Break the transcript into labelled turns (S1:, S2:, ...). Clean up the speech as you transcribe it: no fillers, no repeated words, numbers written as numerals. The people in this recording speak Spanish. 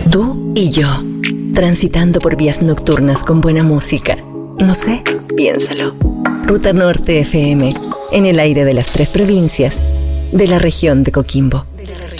S1: Tú y yo, transitando por vías nocturnas con buena música. No sé, piénsalo. Ruta Norte FM, en el aire de las 3 provincias de la región de Coquimbo.